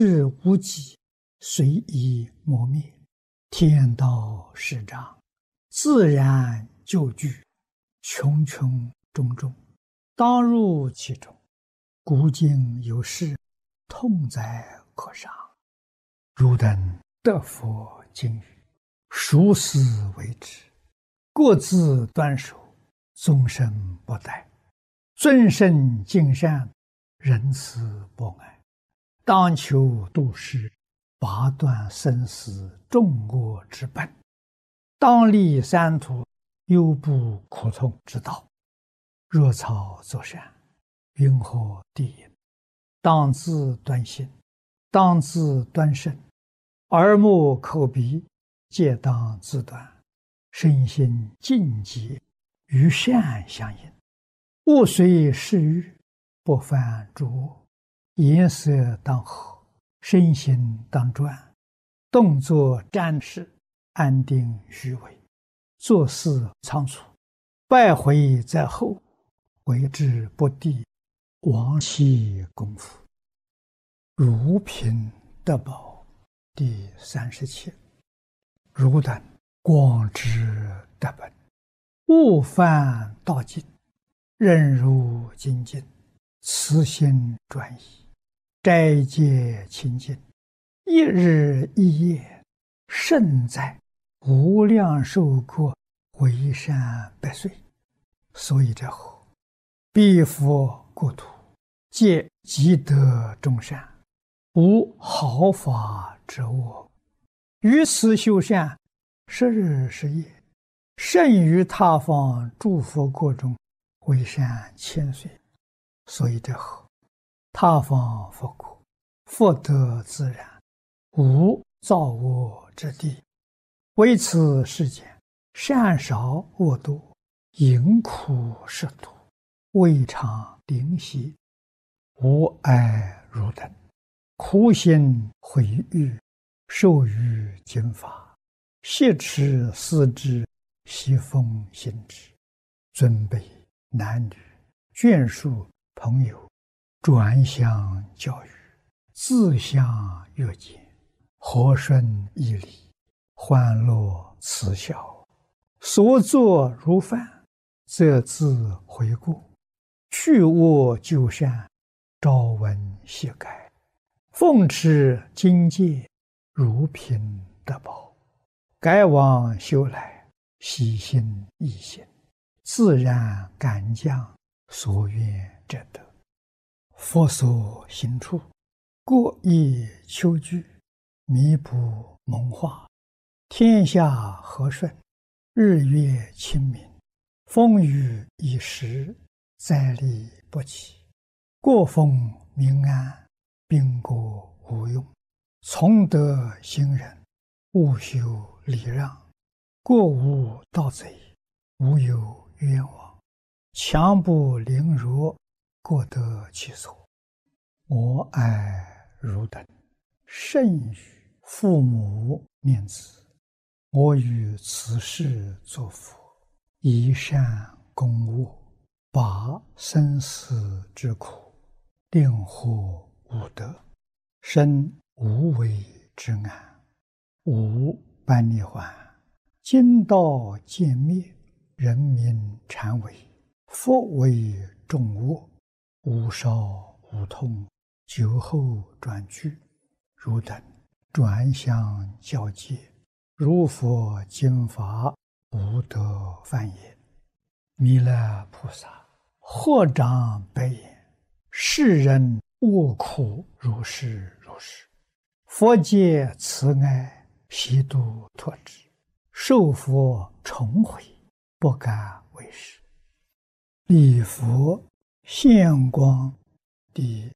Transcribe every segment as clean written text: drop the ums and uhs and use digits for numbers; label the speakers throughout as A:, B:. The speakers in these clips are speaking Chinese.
A: 是无极，随意磨灭，天道始长，自然就具，穷穷种种，当入其中。古今有事，痛哉可伤。汝等得佛经语，熟思为之，各自端守，终身不殆。尊圣敬善，仁慈博爱，当求度世，拔断生死众恶之本，当立三途，忧怖苦痛之道。若草作善，云何地也？当自端心，当自端身，耳目口鼻皆当自端，身心净洁，与善相应。勿随世欲，不犯诸恶。颜色当和，身心当专，动作瞻视，安定虚伪，做事仓促，败悔在后，为之不第，亡其功夫。如贫得宝第37。汝等广知德本，勿犯道境，任如精进，慈心专一，斋戒清净，一日一夜，胜在无量寿国，为善百岁。所以者何？彼佛国土，皆积德众善，无毫发之恶。于此修善，10日10夜，胜于他方诸佛国中，为善千岁。所以者何？他方佛国，福德自然，无造恶之地。为此世间，善少恶多，淫苦食毒，未尝灵犀。吾爱汝等，苦心毁誉，受于经法，挟持思之，习奉行之。尊卑男女，眷属朋友，转相教育，自相约见，和顺义理，欢乐慈孝，所作如饭，则自悔过，去恶就善，朝闻夕改，奉持经戒，如贫得宝，改往修来，喜心易行，自然感将，所愿者得。佛所行处，过意求具，弥补蒙化，天下和顺，日月清明，风雨已时，灾利不起，国风民安，兵国无用。从德行仁，务修礼让，过无盗贼，无有冤枉，强不凌弱，各得其所。我爱汝等，甚于父母念子。我于此世作佛，以善供恶，拔生死之苦，令获无得，生无为之安，无般涅槃。今道渐灭，人民禅为，佛为众恶，无少无痛，酒后转居。汝等转相教戒，如佛经法，无得犯也。弥勒菩萨合掌白言：世人恶苦如是如是，佛界慈爱，悉度脱之，受佛重悔，不敢为是。礼佛现光第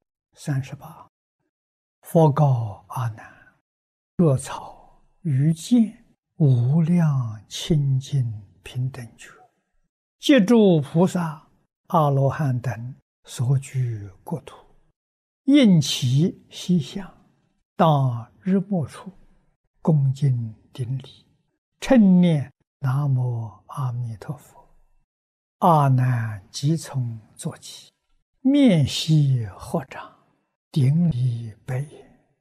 A: 38。佛告阿难：若草于见无量清净平等觉，借诸菩萨阿罗汉等所居国土，应其西向，当日没处，恭敬顶礼，称念南无阿弥陀佛。阿难即从坐起，面悉合掌，顶礼白言：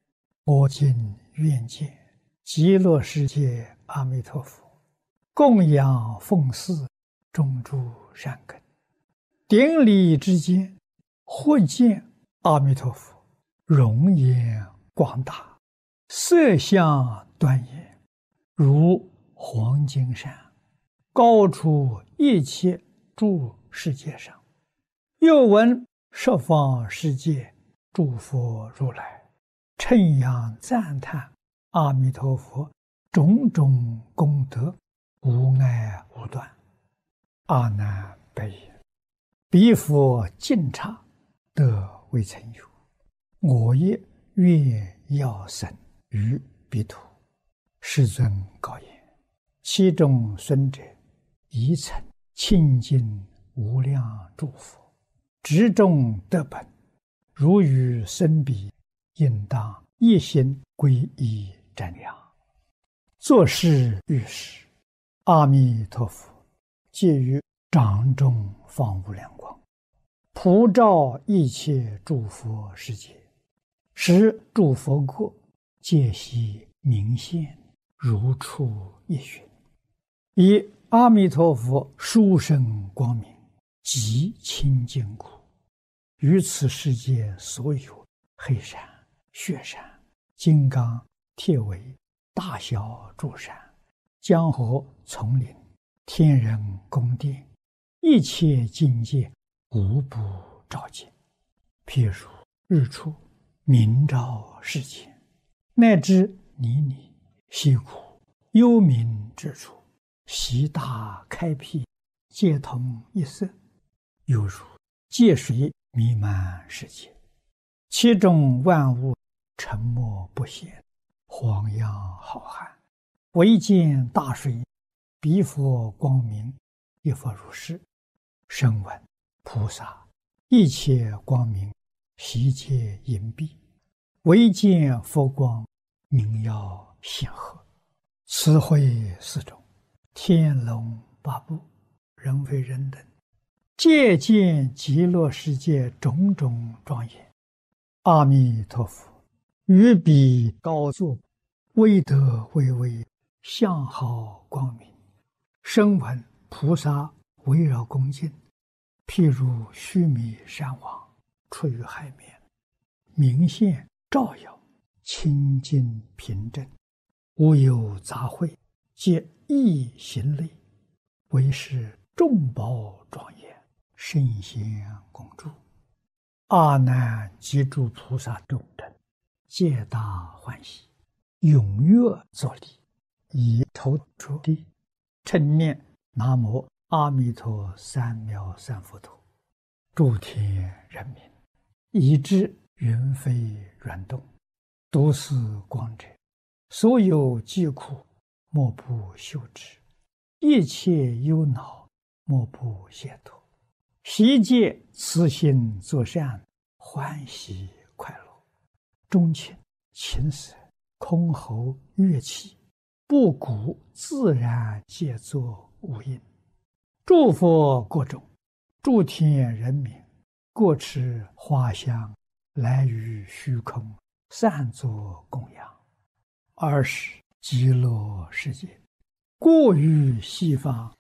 A: 我今愿见极乐世界阿弥陀佛，供养奉祀种诸善根。顶礼之间，或见阿弥陀佛容颜广大，色相端严，如黄金山，高出一切诸世界上。又闻十方世界诸佛如来称扬赞叹阿弥陀佛种种功德，无碍无断。阿难白言：彼佛尽刹得未曾有，我也愿要生于彼土。世尊告言：其中孙者，宜曾清净无量诸佛，执众得本，如与生彼，应当一心皈依瞻仰。作是遇时，阿弥陀佛借于掌中放无量光，普照一切诸佛世界，使诸佛国皆悉明现，如出一寻。以阿弥陀佛殊胜光明极清净故，于此世界所有黑山、雪山、金刚、铁围、大小诸山、江河、丛林、天人宫殿，一切境界无不照见。譬如日出明照世间，乃至泥泞溪谷幽冥之处，悉大开辟，皆同一色，犹如界水弥漫世界，其中万物沉默不显，荒洋浩瀚。唯见大水，彼佛光明，亦复如是。声闻菩萨一切光明，悉皆隐蔽，唯见佛光明耀显赫。此会四种，天龙八部，人非人等，皆见极乐世界种种庄严。阿弥陀佛于彼高坐，威德巍巍，相好光明。声闻菩萨围绕恭敬，譬如须弥山王出于海面，明现照耀，清净平正，无有杂秽，皆一行类，为是众宝庄严，圣贤恭祝。阿难及诸菩萨众等，皆大欢喜，踊跃作礼，以头着地，称念南无阿弥陀三藐三菩提。诸天人民，以至云飞软动，读思光者，所有疾苦莫不休止，一切忧恼莫不解脱。悉皆慈心作善，欢喜快乐。钟磬、琴瑟、箜篌、乐器，布谷自然皆作无应。诸佛国中，诸天人民，各持花香，来于虚空，散作供养。尔时极乐世界，过于西方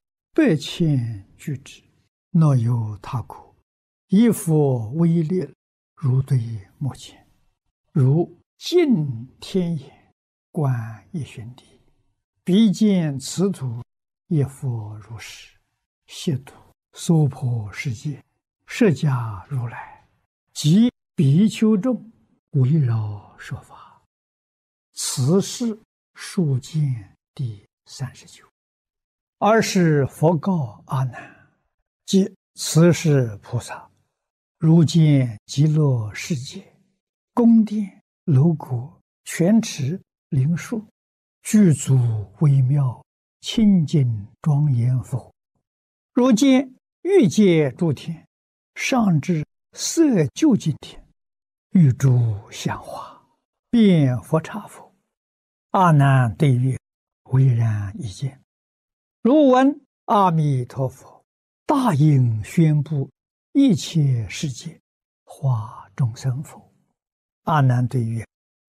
A: 8,000俱胝，若有他国，以佛威力，如对目前，如镜天眼，观一旬地，彼见此土，亦复如是。悉土娑婆世界，释迦如来及比丘众，围绕说法。此是数见第39。尔时佛告阿难：即此是菩萨，如见极乐世界，宫殿楼阁、泉池灵树，具足微妙，清净庄严否？如见欲界诸天，上至色究竟天，欲诸香花，遍佛刹否？阿难对曰：唯然一见。如闻阿弥陀佛大应宣布一切世界，化众生否？阿难对曰：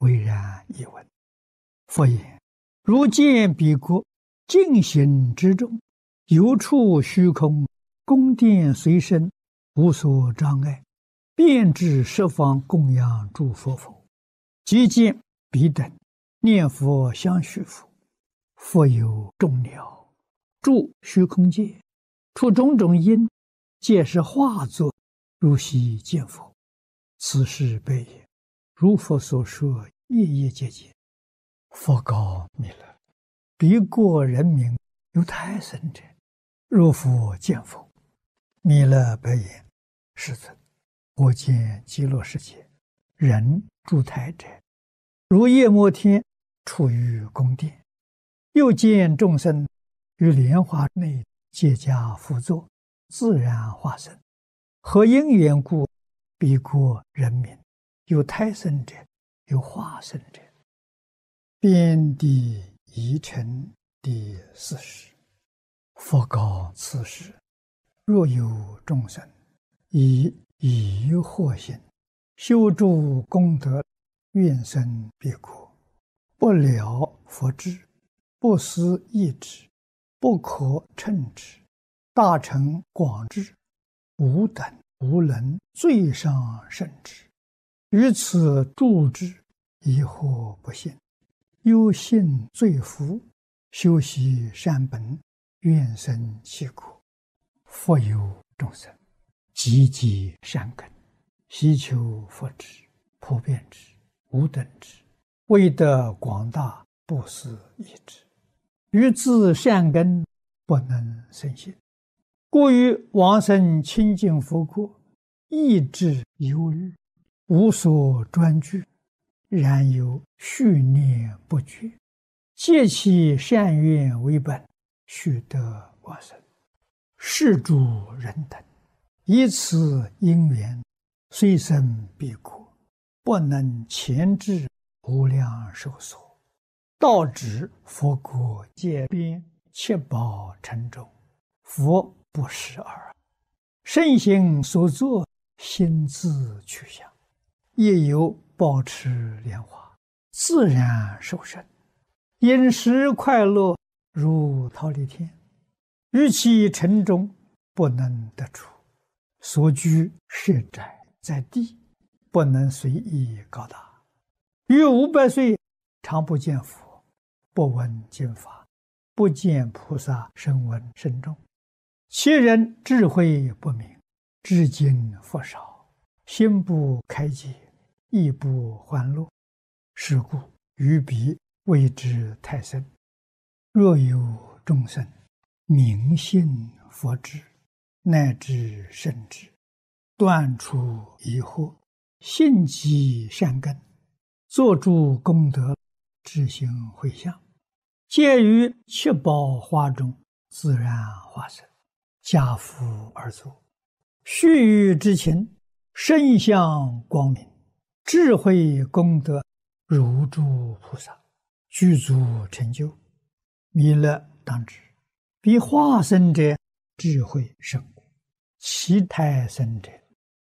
A: 为然一闻。佛言：如见彼国净行之中，有处虚空，宫殿随身，无所障碍，遍至十方供养诸佛否？即见彼等念佛相续佛，佛有众鸟住虚空界，出种种因，皆是化作，如昔见佛。此事悲也。如佛所说，夜夜皆见。佛告弥勒：彼国人民有胎生者，若复见佛。弥勒白言：世尊，我见极乐世界人住胎者，如夜摩天处于宫殿，又见众生于莲花内结跏趺坐，自然化身。何因缘故？彼国人民有胎生者，有化身者。遍地疑尘第40。佛告此时：若有众生以疑惑心修诸功德，愿生彼国，不了佛智，不思议之，不可称之，大乘广智，无等无能最上甚至，于此住之，疑惑不信，忧信罪福，修习善本，愿生其国。复有众生积极善根，希求佛智，普遍之，无等之，为得广大，不思议之，于自善根不能生信，故于往生清净佛国，意志忧虑，无所专具，然有续念不绝，借其善愿为本，须得往生。是诸人等以此因缘，虽生彼国，不能前至无量寿所，到指佛国界边，七宝城中，佛不识耳。身行所作，心自去向，也有保持莲花，自然受生，饮食快乐，如忉利天。于其城中不能得出，所居设宅在地，不能随意高大。于500岁常不见佛，不闻经法，不见菩萨声闻甚众。其人智慧不明，知经佛少，心不开解，意不欢乐，是故于彼谓之胎生。若有众生明信佛智，乃至圣智，断除疑惑，信积善根，作诸功德，知行回向，皆于七宝花中自然化身，家父而坐，须臾之情，身相光明，智慧功德如诸菩萨，具足成就。弥勒当知，彼化身者智慧甚广，其胎生者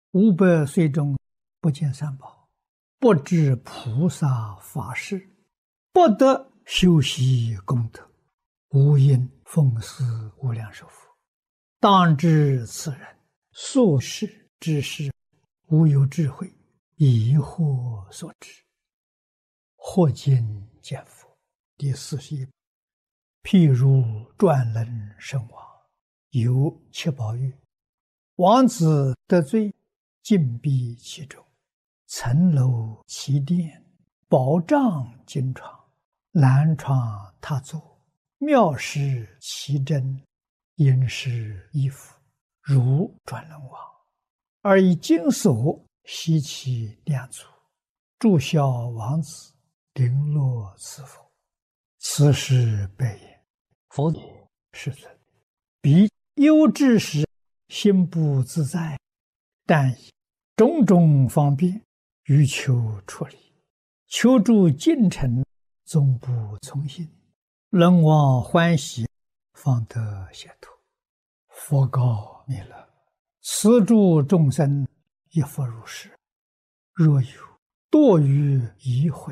A: 500岁中不见三宝，不知菩萨法事，不得修习功德，无因奉事无量寿佛。当知此人所事之事，无有智慧，疑惑所致。或今见佛第41。譬如转轮圣王，有七宝玉，王子得罪，禁闭其中，层楼其殿，宝帐金床，兰床榻座，妙施其珍，殷实衣服，如转轮王，而以金锁悉其两足，祝孝王子，绫罗赐佛。此事悲也。佛也，世尊，彼忧之时，心不自在，但以种种方便，欲求出离，求助进程，终不从心，人望欢喜，方得解脱。佛告弥勒：此诸众生亦复如是。若有堕于疑悔，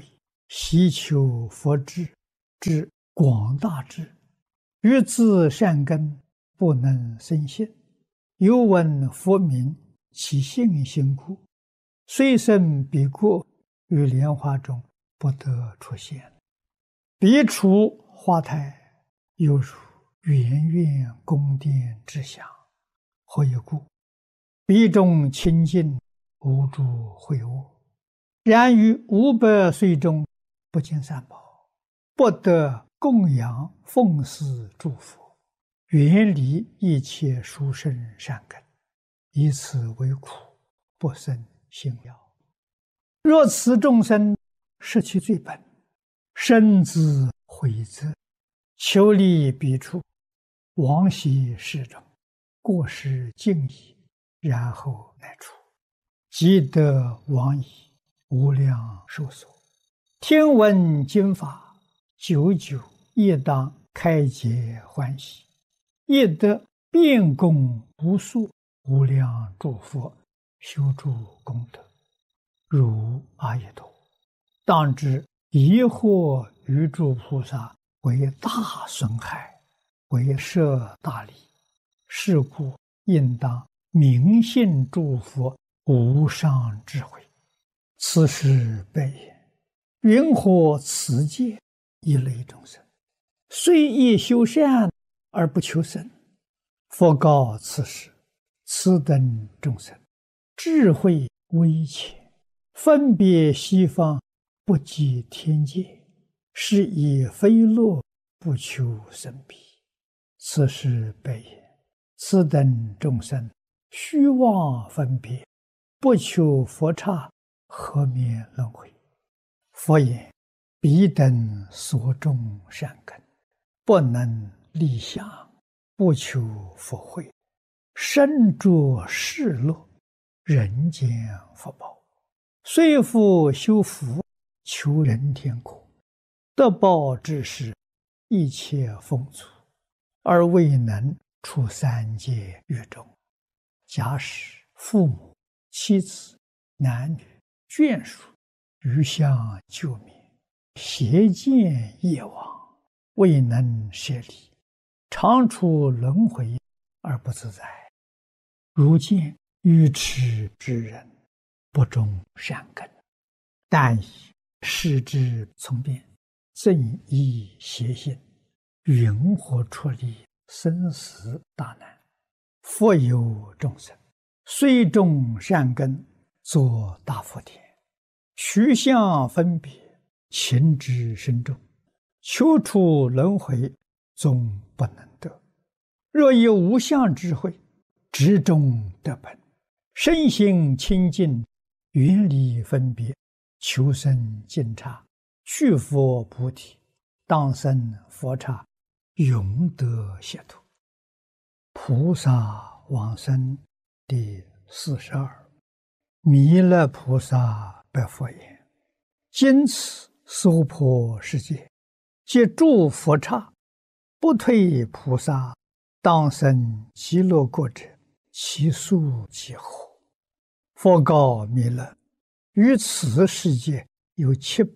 A: 希求佛智，至广大智，欲自善根，不能生信。又闻佛名，其信心故，虽生彼国，于莲花中不得出现。彼处花台，犹如圆圆宫殿之祥。何以故？彼中清净，无诸秽恶。然于500岁中，不见三宝，不得供养奉祀诸佛，远离一切殊胜善根，以此为苦，不生信要。若此众生失其最本，深自悔责，求离彼处，往昔世中，过失尽已，然后来处，即得往矣，无量寿所。听闻经法，久久亦当开解欢喜，亦得遍供无数无量诸佛，修诸功德，如阿逸陀。当知疑惑于诸菩萨为大损害，为摄大利，是故应当明信诸佛无上智慧。此时悲言：云何此界一类众生，虽亦修善而不求生？佛告此时：此等众生智慧微浅，分别西方，不及天界，是以非乐，不求生彼。此时悲言：此等众生虚妄分别，不求佛刹，何免轮回？佛言：彼等所种善根，不能立想，不求佛慧，身着世乐，人间福报，虽复修福，求人天国，得报之时，一切丰足，而未能出三界狱中。假使父母、妻子、男女、眷属余相救灭，邪见业往，未能舍离，常处轮回而不自在。如见愚痴之人，不种善根，但以视之从变，正依邪心，云何出离生死大难？复有众生，虽种善根，作大福田，取相分别，情之深重，求出轮回，终不能得。若以无相智慧，直中得本，身心清净，远离分别，求生净刹，去佛菩提，当生佛刹，永得解脱。菩萨往生第42。弥勒菩萨白佛言：今此娑婆世界，皆诸佛刹，不退菩萨，当生极乐国者，其数几何？佛告弥勒：于此世界有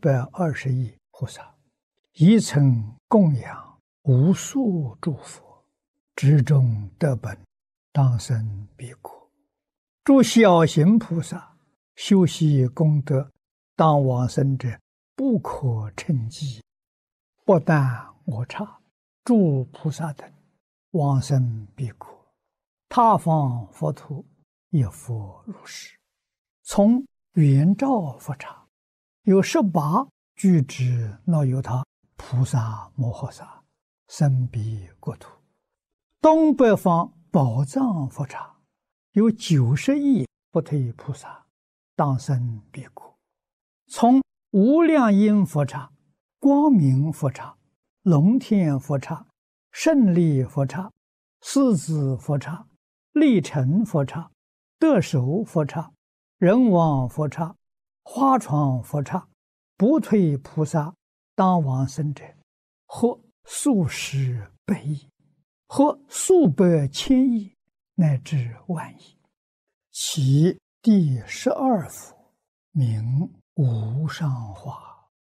A: 720亿菩萨，一曾供养无数诸佛，之中得本，当生彼国。诸小行菩萨修习功德，当往生者不可称计。不但我刹，诸菩萨等往生彼国，他方佛土亦复如是。从圆照佛刹，有18具之那由他菩萨摩诃萨生彼国土。东北方宝藏佛刹，有90亿不退菩萨，当生彼国。从无量音佛刹、光明佛刹、龙天佛刹、胜利佛刹、狮子佛刹、力成佛刹、得手佛刹、人王佛刹、花床佛刹，不退菩萨当往生者，或数十百亿，或数百千亿，乃至万亿。其第12佛名无上化。